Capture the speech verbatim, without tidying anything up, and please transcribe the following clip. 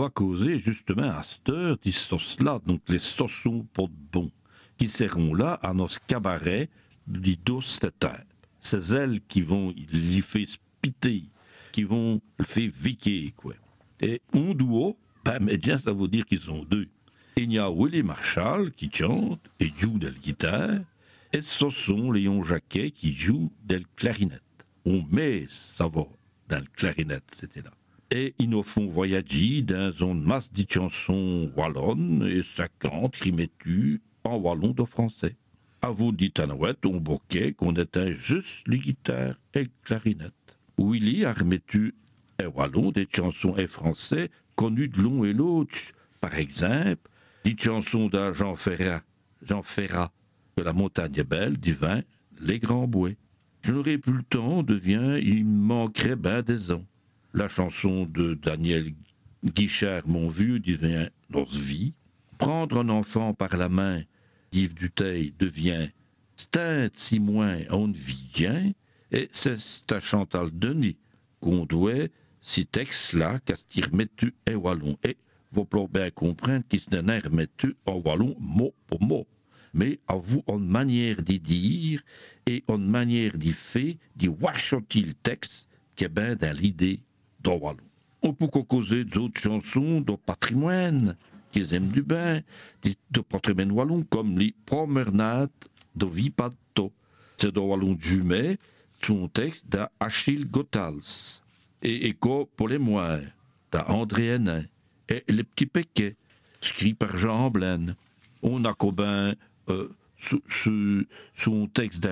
va causer justement à cette heure des sauces-là, donc les saussons pas de bon, qui seront là à nos cabarets du dos de terre. C'est elles qui vont lui faire spiter, qui vont le faire viquer, quoi. Et un duo, ben, mais bien ça veut dire qu'ils sont deux. Il y a Willie Marshall qui chante et joue de la guitare, et ce sont Léon Jacquet qui joue de la clarinette. On met ça va dans le clarinette, c'était là. Et ils nous font voyager dans une masse de chansons wallonnes et ça cante, rimetu, en wallon de français. À vous dit Tanouette, on boquait qu'on était juste les guitares et le clarinette. Willy a remettu un wallon des chansons et français connus de l'un et l'autre. Par exemple, les chansons de Jean Ferrat, Jean Ferrat, de La montagne est belle, du vin, Les grands bouets. Je n'aurai plus le temps, devient, il me manquerait ben des ans. La chanson de Daniel Guichard, mon vieux, devient Nos vies. Prendre un enfant par la main, Yves Duteil, devient Stint si moins on ne vit bien. Et c'est à Chantal Denis qu'on doit ces textes-là, qu'à s'y remettu et wallon. Et vous pouvez bien comprendre qu'ils se n'est remettu en wallon mot pour mot. Mais à vous, en manière d'y dire et en manière d'y faire, d'y wachoter le texte qui est bien dans l'idée d'un wallon. On peut causer d'autres chansons de patrimoine, qu'ils aiment du bain, de patrimoine wallon, comme les promenades de Vipato. C'est de wallon de Jumet, son texte d'Achille Gothals. Et écho pour les moires, d'André Hénin. Et les petits péquets, écrit par Jean Blaine. On a qu'au bain, euh, son texte